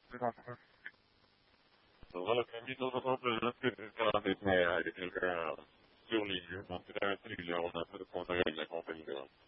Voilà, quand même, dans un peu, là, que c'est un sur les lieux, donc c'est un truc, on a un peu de contact avec la compagnie.